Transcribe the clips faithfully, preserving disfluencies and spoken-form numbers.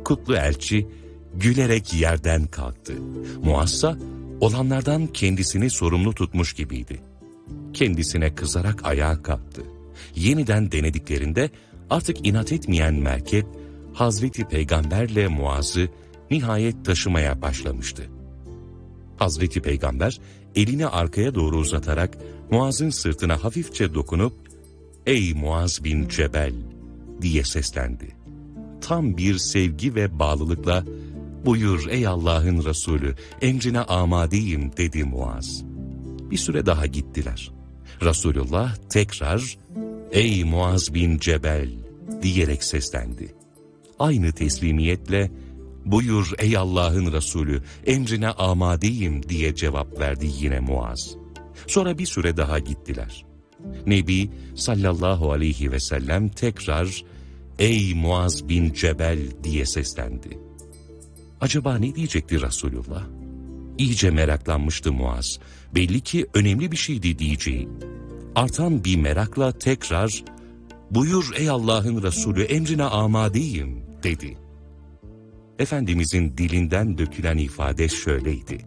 Kutlu elçi gülerek yerden kalktı. Muazza olanlardan kendisini sorumlu tutmuş gibiydi. Kendisine kızarak ayağa kalktı. Yeniden denediklerinde artık inat etmeyen merkep Hazreti Peygamberle Muaz'ı nihayet taşımaya başlamıştı. Hazreti Peygamber elini arkaya doğru uzatarak Muaz'ın sırtına hafifçe dokunup "Ey Muaz bin Cebel" diye seslendi. Tam bir sevgi ve bağlılıkla "Buyur ey Allah'ın Resulü, emrine amadeyim" dedi Muaz. Bir süre daha gittiler. Resulullah tekrar "Ey Muaz bin Cebel" diyerek seslendi. Aynı teslimiyetle "Buyur ey Allah'ın Resulü, emrine amadeyim" diye cevap verdi yine Muaz. Sonra bir süre daha gittiler. Nebi sallallahu aleyhi ve sellem tekrar "Ey Muaz bin Cebel" diye seslendi. Acaba ne diyecekti Resulullah? İyice meraklanmıştı Muaz. Belli ki önemli bir şeydi diyeceği. Artan bir merakla tekrar "Buyur ey Allah'ın Resulü, emrine amadeyim" dedi. Efendimizin dilinden dökülen ifade şöyleydi: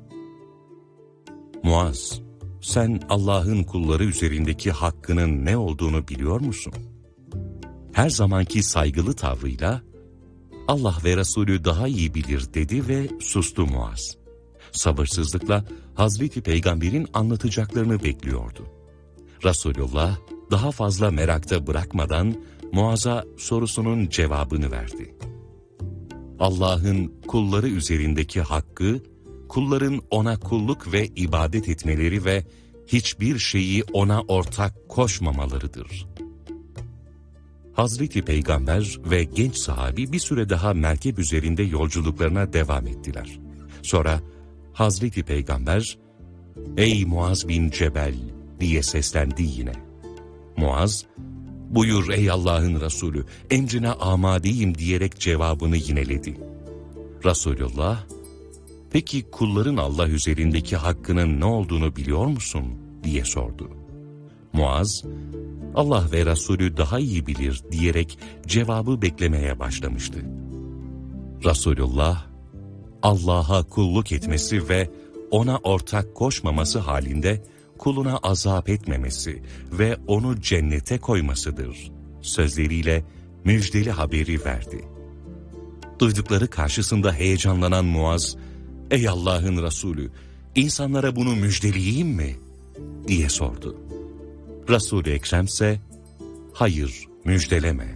"Muaz, sen Allah'ın kulları üzerindeki hakkının ne olduğunu biliyor musun?" Her zamanki saygılı tavrıyla "Allah ve Resulü daha iyi bilir" dedi ve sustu Muaz. Sabırsızlıkla Hazreti Peygamber'in anlatacaklarını bekliyordu. Resulullah daha fazla merakta bırakmadan Muaz'a sorusunun cevabını verdi. Allah'ın kulları üzerindeki hakkı, kulların ona kulluk ve ibadet etmeleri ve hiçbir şeyi ona ortak koşmamalarıdır. Hazreti Peygamber ve genç sahabi bir süre daha merkep üzerinde yolculuklarına devam ettiler. Sonra Hazreti Peygamber "Ey Muaz bin Cebel" diye seslendi yine. Muaz, "Buyur ey Allah'ın Resulü, emrine amadeyim" diyerek cevabını yineledi. Resulullah, "Peki kulların Allah üzerindeki hakkının ne olduğunu biliyor musun?" diye sordu. Muaz, "Allah ve Resulü daha iyi bilir" diyerek cevabı beklemeye başlamıştı. Resulullah, Allah'a kulluk etmesi ve ona ortak koşmaması halinde kuluna azap etmemesi ve onu cennete koymasıdır sözleriyle müjdeli haberi verdi. Duydukları karşısında heyecanlanan Muaz, "Ey Allah'ın Resulü, insanlara bunu müjdeleyeyim mi?" diye sordu. Resul-i Ekrem ise "Hayır, müjdeleme.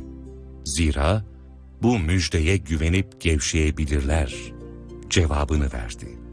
Zira bu müjdeye güvenip gevşeyebilirler" cevabını verdi.